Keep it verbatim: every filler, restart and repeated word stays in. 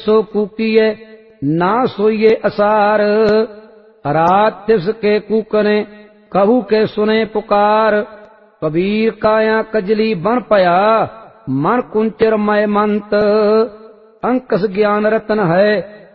सो कूकीए ना सोइए असार। रात तिसके कूकने कहू के सुने पुकार। कबीर काया कजली बन पया मन कुंचर मय मंत। अंकस ज्ञान रतन है